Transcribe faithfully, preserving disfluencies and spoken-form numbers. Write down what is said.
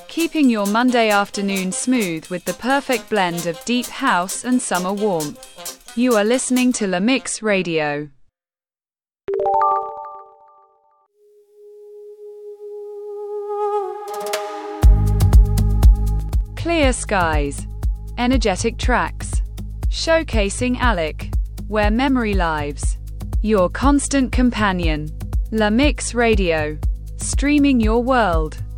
keeping your Monday afternoon smooth with the perfect blend of deep house and summer warmth. You are listening to La Mix Radio. Clear skies, energetic tracks, showcasing Alec, where memory lives. Your constant companion. La Mix Radio, streaming your world.